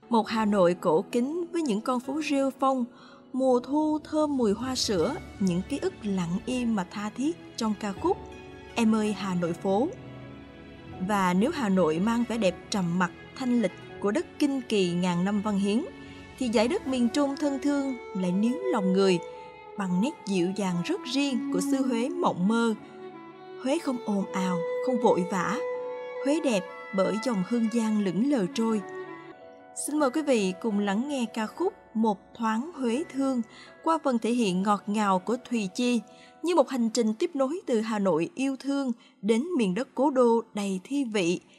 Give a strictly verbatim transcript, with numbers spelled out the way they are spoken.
Một Hà Nội cổ kính với những con phố rêu phong, mùa thu thơm mùi hoa sữa, những ký ức lặng im mà tha thiết trong ca khúc Em ơi Hà Nội phố. Và nếu Hà Nội mang vẻ đẹp trầm mặc, thanh lịch của đất kinh kỳ ngàn năm văn hiến, thì dải đất miền Trung thân thương lại níu lòng người bằng nét dịu dàng rất riêng của xứ Huế mộng mơ. Huế không ồn ào, không vội vã. Huế đẹp bởi dòng hương giang lững lờ trôi. Xin mời quý vị cùng lắng nghe ca khúc Một Thoáng Huế Thương qua phần thể hiện ngọt ngào của Thùy Chi, như một hành trình tiếp nối từ Hà Nội yêu thương đến miền đất cố đô đầy thi vị